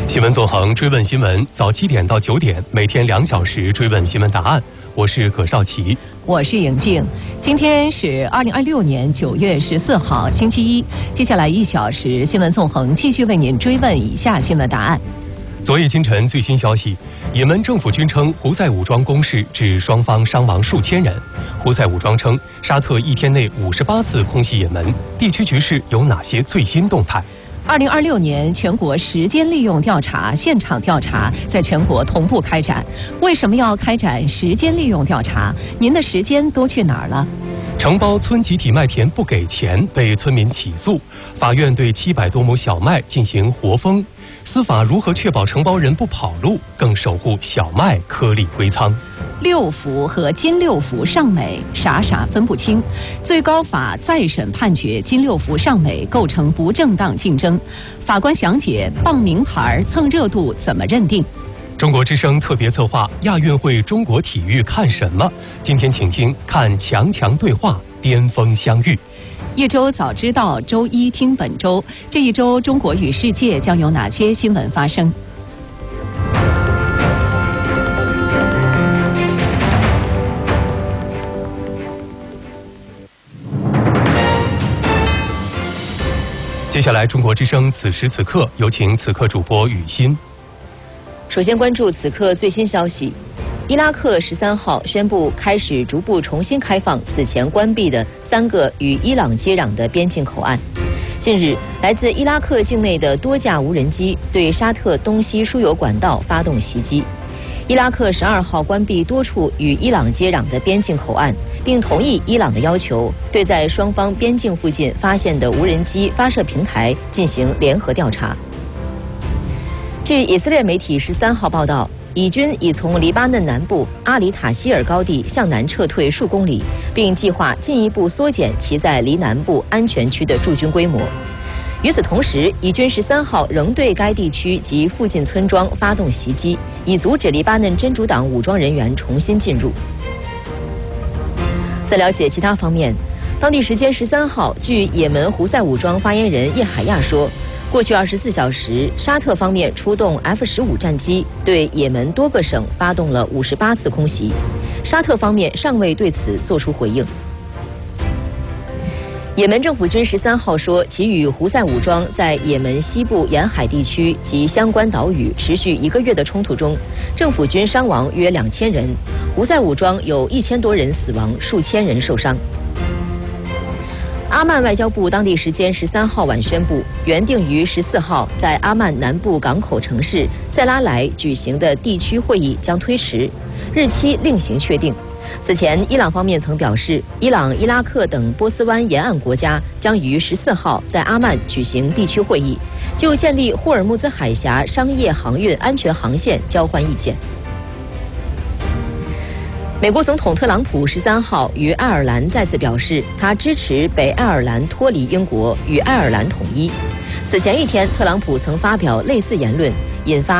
新闻纵横，追问新闻，早7点到9点，每天2小时追问新闻答案。我是葛少奇， 我是莹静。今天是2026年9月14号，星期一。接下来1小时，新闻纵横继续为您追问以下新闻答案。 昨夜今晨最新消息，也门政府军称胡塞武装攻势致双方伤亡数千人。胡塞武装称，沙特1天内58次空袭也门，地区局势有哪些最新动态 ？2026年全国时间利用调查现场调查在全国同步开展。为什么要开展时间利用调查？您的时间都去哪儿了？ 承包村集体麦田不给钱被村民起诉，法院对700多亩小麦进行活封。司法如何确保承包人不跑路，更守护小麦颗粒归仓？ 六福和金六福上美傻分不清，最高法再审判决金六福上美构成不正当竞争。法官详解傍名牌蹭热度怎么认定？ 中国之声特别策划亚运会中国体育看什么？今天请听看强强对话，巅峰相遇。 一周早知道，周一听本周。这一周中国与世界将有哪些新闻发生？ 接下来中国之声此时此刻，有请此刻主播雨欣。 首先关注此刻最新消息，伊拉克13号宣布开始逐步重新开放此前关闭的3个与伊朗接壤的边境口岸。近日，来自伊拉克境内的多架无人机对沙特东西输油管道发动袭击。伊拉克12号关闭多处与伊朗接壤的边境口岸，并同意伊朗的要求，对在双方边境附近发现的无人机发射平台进行联合调查。据以色列媒体13号报道，以军已从黎巴嫩南部阿里塔希尔高地向南撤退数公里，并计划进一步缩减其在黎南部安全区的驻军规模。与此同时，以军13号仍对该地区及附近村庄发动袭击，以阻止黎巴嫩真主党武装人员重新进入。在了解其他方面，当地时间13号，据也门胡塞武装发言人叶海亚说，过去24小时，沙特方面出动 F-15战机对也门多个省发动了58次空袭，沙特方面尚未对此作出回应。也门政府军13号说，其与胡塞武装在也门西部沿海地区及相关岛屿持续1个月的冲突中，政府军伤亡约2000人，胡塞武装有1000多人死亡，数千人受伤。阿曼外交部当地时间13号晚宣布，原定于14号在阿曼南部港口城市塞拉莱举行的地区会议将推迟，日期另行确定。此前，伊朗方面曾表示，伊朗、伊拉克等波斯湾沿岸国家将于14号在阿曼举行地区会议，就建立霍尔木兹海峡商业航运安全航线交换意见。美国总统特朗普13号于爱尔兰再次表示，他支持北爱尔兰脱离英国，与爱尔兰统一。此前一天，特朗普曾发表类似言论，引发